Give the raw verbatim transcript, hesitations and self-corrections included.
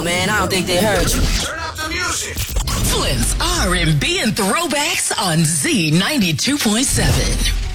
know, man. I don't think they heard you. Turn up the music. Flynn's R and B and Throwbacks on Z ninety-two point seven.